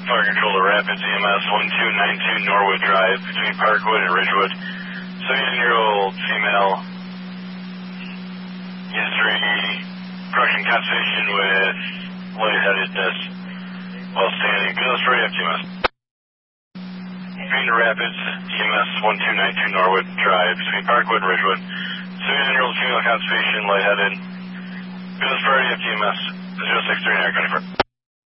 Fire control to Rapids EMS 1292 Norwood Drive between Parkwood and Ridgewood. 17-year-old female. History, approaching conversation with lightheadedness while standing. Business ready up EMS. Between Rapids EMS 1292 Norwood Drive between Parkwood and Ridgewood. 17-year-old female constipation, lightheaded. Business ready up EMS 0639 24.